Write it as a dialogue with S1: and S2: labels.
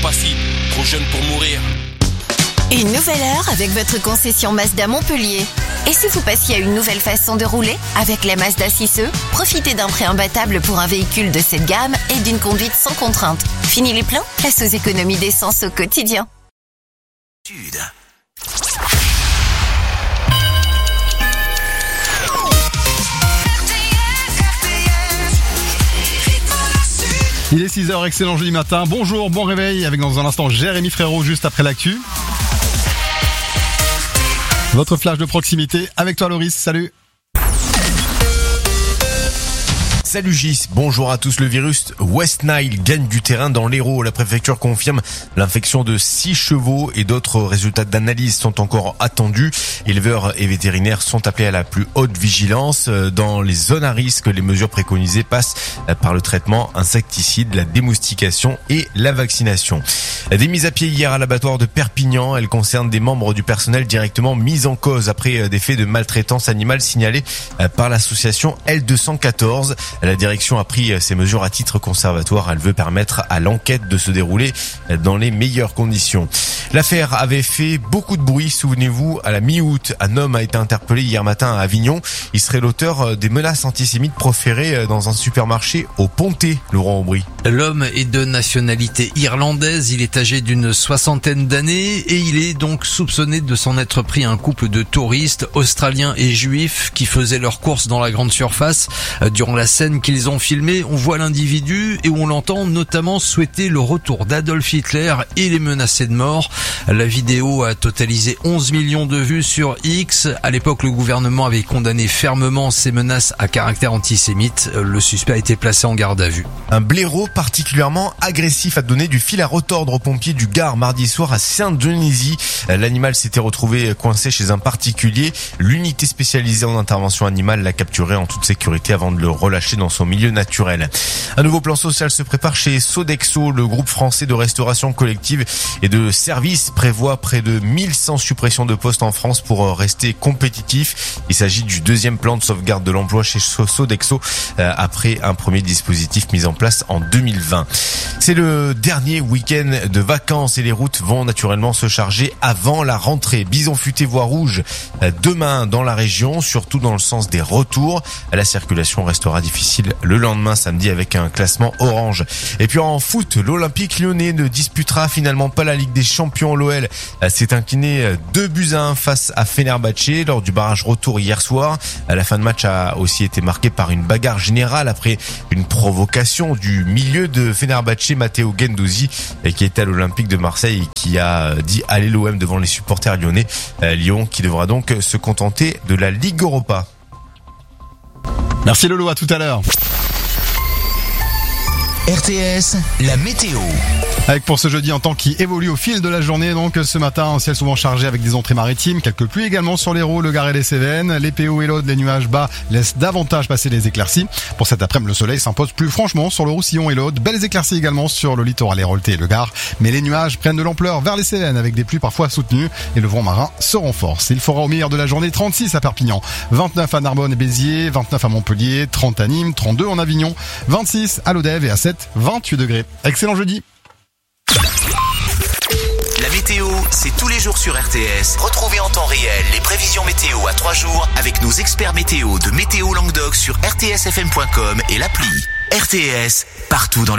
S1: passé, trop jeune pour mourir.
S2: Une nouvelle heure avec votre concession Mazda Montpellier. Et si vous passiez à une nouvelle façon de rouler? Avec la Mazda 6e, profitez d'un prêt imbattable pour un véhicule de cette gamme et d'une conduite sans contrainte. Fini les plans? Place aux économies d'essence au quotidien.
S3: Il est 6h, excellent jeudi matin. Bonjour, bon réveil avec dans un instant Jérémy Frérot juste après l'actu. Votre flash de proximité avec toi Loris, salut.
S4: Salut Gis, bonjour à tous. Le virus West Nile gagne du terrain dans l'Hérault. La préfecture confirme l'infection de 6 chevaux et d'autres résultats d'analyse sont encore attendus. Éleveurs et vétérinaires sont appelés à la plus haute vigilance. Dans les zones à risque, les mesures préconisées passent par le traitement insecticide, la démoustication et la vaccination. Des mises à pied hier à l'abattoir de Perpignan. Elles concernent des membres du personnel directement mis en cause après des faits de maltraitance animale signalés par l'association L214. La direction a pris ces mesures à titre conservatoire. Elle veut permettre à l'enquête de se dérouler dans les meilleures conditions. L'affaire avait fait beaucoup de bruit. Souvenez-vous, à la mi-août, un homme a été interpellé hier matin à Avignon. Il serait l'auteur des menaces antisémites proférées dans un supermarché au Pontet, Laurent Aubry.
S5: L'homme est de nationalité irlandaise. Il est âgé d'une 60aine d'années et il est donc soupçonné de s'en être pris à un couple de touristes australiens et juifs qui faisaient leurs courses dans la grande surface. Durant la scène qu'ils ont filmée, on voit l'individu et on l'entend notamment souhaiter le retour d'Adolf Hitler et les menacer de mort. La vidéo a totalisé 11 millions de vues sur X. À l'époque, le gouvernement avait condamné fermement ces menaces à caractère antisémite. Le suspect a été placé en garde à vue.
S4: Un blaireau particulièrement agressif a donné du fil à retordre aux pompiers du Gard mardi soir à Saint-Denisy. L'animal s'était retrouvé coincé chez un particulier. L'unité spécialisée en intervention animale l'a capturé en toute sécurité avant de le relâcher dans son milieu naturel. Un nouveau plan social se prépare chez Sodexo. Le groupe français de restauration collective et de services prévoit près de 1100 suppressions de postes en France pour rester compétitif. Il s'agit du deuxième plan de sauvegarde de l'emploi chez Sodexo après un premier dispositif mis en place en 2020. C'est le dernier week-end de vacances et les routes vont naturellement se charger avant la rentrée. Bison futé voie rouge demain dans la région, surtout dans le sens des retours. La circulation restera difficile le lendemain samedi avec un classement orange. Et puis en foot, l'Olympique Lyonnais ne disputera finalement pas la Ligue des Champions. L'OL s'est incliné 2-1 face à Fenerbahçe lors du barrage retour hier soir. La fin de match a aussi été marquée par une bagarre générale après une provocation du milieu de Fenerbahçe, Matteo Guendouzi, qui était à l'Olympique de Marseille et qui a dit allez l'OM devant les supporters lyonnais. Lyon qui devra donc se contenter de la Ligue Europa.
S3: Merci Lolo, à tout à l'heure.
S6: RTS, la météo.
S3: Avec pour ce jeudi un temps qui évolue au fil de la journée, donc ce matin un ciel souvent chargé avec des entrées maritimes, quelques pluies également sur l'Hérault, le Gard et les Cévennes, les PO et l'Aude, les nuages bas laissent davantage passer les éclaircies. Pour cet après-midi, le soleil s'impose plus franchement sur le Roussillon et l'Aude, belles éclaircies également sur le littoral héroltais et le Gard, mais les nuages prennent de l'ampleur vers les Cévennes avec des pluies parfois soutenues et le vent marin se renforce. Il fera au meilleur de la journée 36 à Perpignan, 29 à Narbonne et Béziers, 29 à Montpellier, 30 à Nîmes, 32 en Avignon, 26 à Lodève et à 7, 28 degrés. Excellent jeudi.
S6: La météo, c'est tous les jours sur RTS. Retrouvez en temps réel les prévisions météo à 3 jours avec nos experts météo de Météo Languedoc sur rtsfm.com et l'appli. RTS, partout dans